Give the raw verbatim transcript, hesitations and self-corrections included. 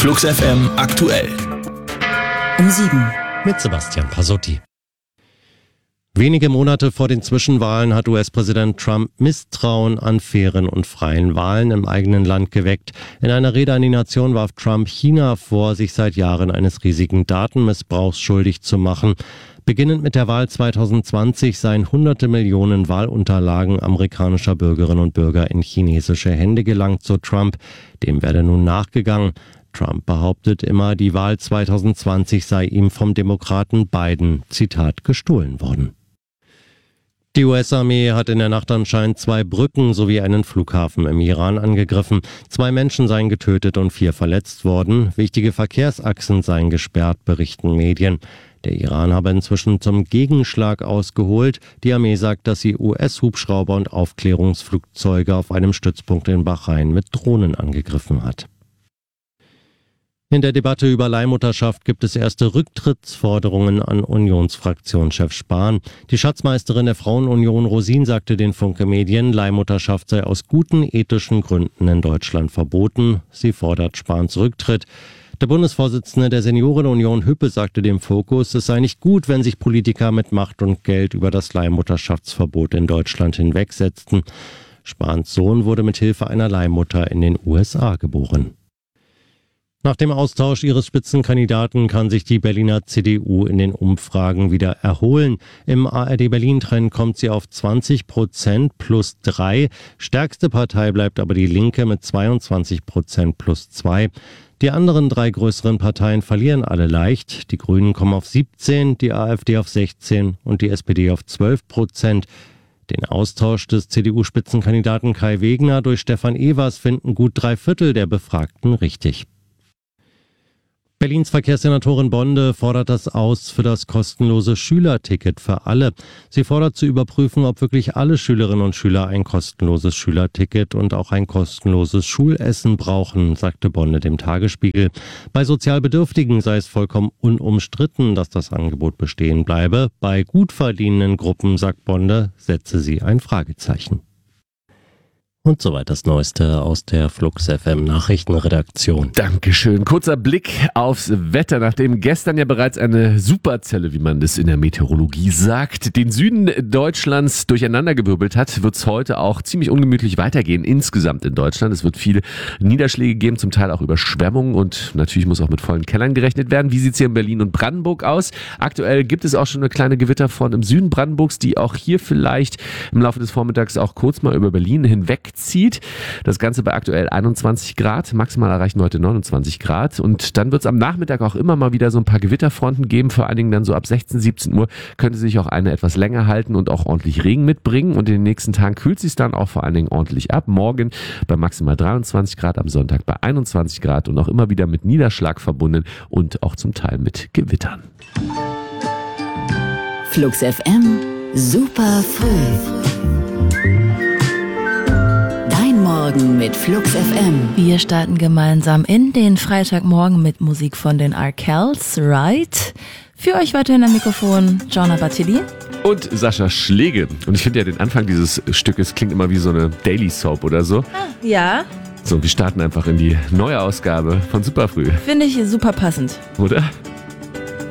Flux F M aktuell. Um sieben. Mit Sebastian Pasotti. Wenige Monate vor den Zwischenwahlen hat U S-Präsident Trump Misstrauen an fairen und freien Wahlen im eigenen Land geweckt. In einer Rede an die Nation warf Trump China vor, sich seit Jahren eines riesigen Datenmissbrauchs schuldig zu machen. Beginnend mit der Wahl zwanzig zwanzig seien hunderte Millionen Wahlunterlagen amerikanischer Bürgerinnen und Bürger in chinesische Hände gelangt, so Trump. Dem werde nun nachgegangen. Trump behauptet immer, die Wahl zwanzig zwanzig sei ihm vom Demokraten Biden, Zitat, gestohlen worden. Die U S-Armee hat in der Nacht anscheinend zwei Brücken sowie einen Flughafen im Iran angegriffen. Zwei Menschen seien getötet und vier verletzt worden. Wichtige Verkehrsachsen seien gesperrt, berichten Medien. Der Iran habe inzwischen zum Gegenschlag ausgeholt. Die Armee sagt, dass sie U S-Hubschrauber und Aufklärungsflugzeuge auf einem Stützpunkt in Bahrain mit Drohnen angegriffen hat. In der Debatte über Leihmutterschaft gibt es erste Rücktrittsforderungen an Unionsfraktionschef Spahn. Die Schatzmeisterin der Frauenunion Rosin sagte den Funke Medien, Leihmutterschaft sei aus guten ethischen Gründen in Deutschland verboten. Sie fordert Spahns Rücktritt. Der Bundesvorsitzende der Seniorenunion Hüppe sagte dem Fokus, es sei nicht gut, wenn sich Politiker mit Macht und Geld über das Leihmutterschaftsverbot in Deutschland hinwegsetzten. Spahns Sohn wurde mit Hilfe einer Leihmutter in den U S A geboren. Nach dem Austausch ihres Spitzenkandidaten kann sich die Berliner C D U in den Umfragen wieder erholen. Im A R D Berlin-Trend kommt sie auf zwanzig Prozent plus drei. Stärkste Partei bleibt aber die Linke mit zweiundzwanzig Prozent plus zwei. Die anderen drei größeren Parteien verlieren alle leicht. Die Grünen kommen auf siebzehn, die AfD auf sechzehn und die S P D auf zwölf Prozent. Den Austausch des C D U-Spitzenkandidaten Kai Wegner durch Stefan Evers finden gut drei Viertel der Befragten richtig. Berlins Verkehrssenatorin Bonde fordert das Aus für das kostenlose Schülerticket für alle. Sie fordert zu überprüfen, ob wirklich alle Schülerinnen und Schüler ein kostenloses Schülerticket und auch ein kostenloses Schulessen brauchen, sagte Bonde dem Tagesspiegel. Bei Sozialbedürftigen sei es vollkommen unumstritten, dass das Angebot bestehen bleibe. Bei gut verdienenden Gruppen, sagt Bonde, setze sie ein Fragezeichen. Und soweit das Neueste aus der Flux F M Nachrichtenredaktion. Dankeschön. Kurzer Blick aufs Wetter, nachdem gestern ja bereits eine Superzelle, wie man das in der Meteorologie sagt, den Süden Deutschlands durcheinandergewirbelt hat, wird es heute auch ziemlich ungemütlich weitergehen insgesamt in Deutschland. Es wird viele Niederschläge geben, zum Teil auch Überschwemmungen und natürlich muss auch mit vollen Kellern gerechnet werden. Wie sieht es hier in Berlin und Brandenburg aus? Aktuell gibt es auch schon eine kleine Gewitterfront im Süden Brandenburgs, die auch hier vielleicht im Laufe des Vormittags auch kurz mal über Berlin hinweg zieht. Das Ganze bei aktuell einundzwanzig Grad, maximal erreichen heute neunundzwanzig Grad und dann wird es am Nachmittag auch immer mal wieder so ein paar Gewitterfronten geben, vor allen Dingen dann so ab sechzehn, siebzehn Uhr könnte sich auch eine etwas länger halten und auch ordentlich Regen mitbringen und in den nächsten Tagen kühlt sich dann auch vor allen Dingen ordentlich ab. Morgen bei maximal dreiundzwanzig Grad, am Sonntag bei einundzwanzig Grad und auch immer wieder mit Niederschlag verbunden und auch zum Teil mit Gewittern. Flux F M, super früh. Morgen mit Flux F M. Wir starten gemeinsam in den Freitagmorgen mit Musik von den Arkells, Right? Für euch weiterhin am Mikrofon Gianna Battilli und Sascha Schlegel. Und ich finde ja den Anfang dieses Stückes klingt immer wie so eine Daily Soap oder so. Ah, ja. So, wir starten einfach in die neue Ausgabe von Superfrüh. Finde ich super passend. Oder?